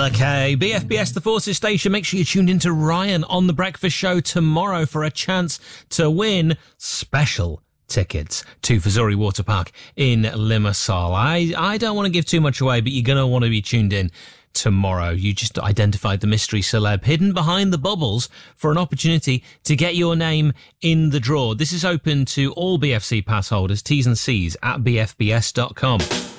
Okay, BFBS, the Forces Station. Make sure you're tuned into Ryan on The Breakfast Show tomorrow for a chance to win special tickets to Fazuri Water Park in Limassol. I don't want to give too much away, but you're going to want to be tuned in tomorrow. You just identified the mystery celeb hidden behind the bubbles for an opportunity to get your name in the draw. This is open to all BFC pass holders. T's and C's at bfbs.com.